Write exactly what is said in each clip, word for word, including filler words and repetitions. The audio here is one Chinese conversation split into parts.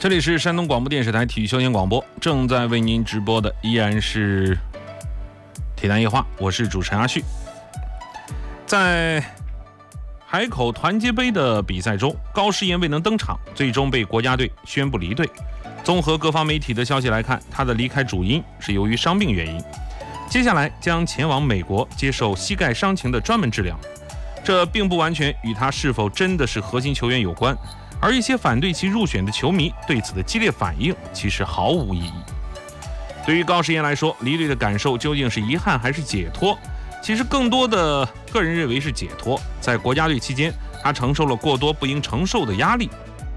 这里是山东广播电视台体育休闲广播，正在为您直播的依然是铁蛋夜话，我是主持人阿旭。在海口团结杯的比赛中，高诗岩未能登场，最终被国家队宣布离队。综合各方媒体的消息来看，他的离开主因是由于伤病原因，接下来将前往美国接受膝盖伤情的专门治疗。这并不完全与他是否真的是核心球员有关，而一些反对其入选的球迷对此的激烈反应其实毫无意义。对于高诗岩来说，离队的感受究竟是遗憾还是解脱？其实更多的个人认为是解脱。在国家队期间，他承受了过多不应承受的压力，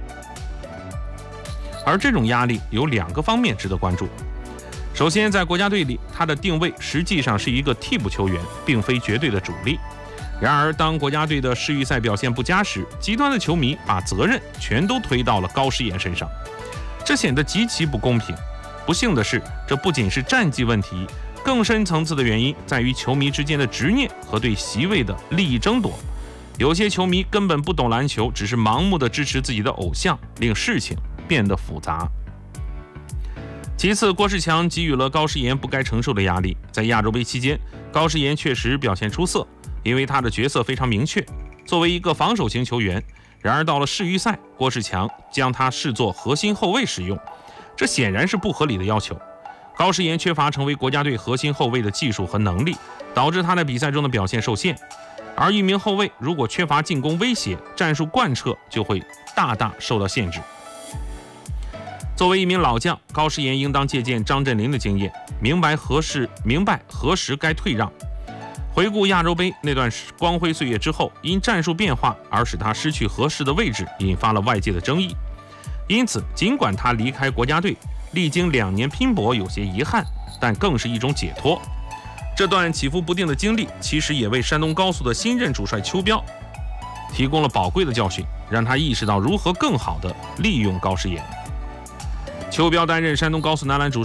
而这种压力有两个方面值得关注。首先，在国家队里，他的定位实际上是一个替补球员，并非绝对的主力。然而，当国家队的世预赛表现不佳时，极端的球迷把责任全都推到了高诗岩身上，这显得极其不公平。不幸的是，这不仅是战绩问题，更深层次的原因在于球迷之间的执念和对席位的利益争夺。有些球迷根本不懂篮球，只是盲目的支持自己的偶像，令事情变得复杂。其次，郭士强给予了高诗岩不该承受的压力。在亚洲杯期间，高诗岩确实表现出色，因为他的角色非常明确，作为一个防守型球员。然而到了世预赛，郭士强将他视作核心后卫使用，这显然是不合理的要求。高诗岩缺乏成为国家队核心后卫的技术和能力，导致他在比赛中的表现受限。而一名后卫如果缺乏进攻威胁，战术贯彻就会大大受到限制。作为一名老将，高诗岩应当借鉴张镇麟的经验，明白何时明白何时该退让。回顾亚洲杯那段光辉岁月之后，因战术变化而使他失去合适的位置，引发了外界的争议。因此，尽管他离开国家队，历经两年拼搏有些遗憾，但更是一种解脱。这段起伏不定的经历，其实也为山东高速的新任主帅邱彪提供了宝贵的教训，让他意识到如何更好地利用高诗岩。邱彪担任山东高速男篮主